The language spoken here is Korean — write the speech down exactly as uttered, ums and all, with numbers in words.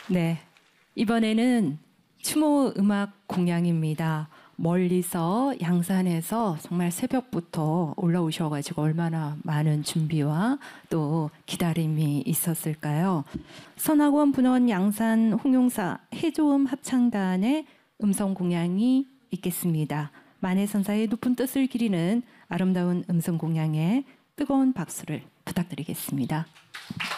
네, 이번에는 추모 음악 공양입니다. 멀리서 양산에서 정말 새벽부터 올라오셔가지고 얼마나 많은 준비와 또 기다림이 있었을까요? 선학원 분원 양산 홍용사 해조음 합창단의 음성 공양이 있겠습니다. 만해선사의 높은 뜻을 기리는 아름다운 음성 공양에 뜨거운 박수를 부탁드리겠습니다.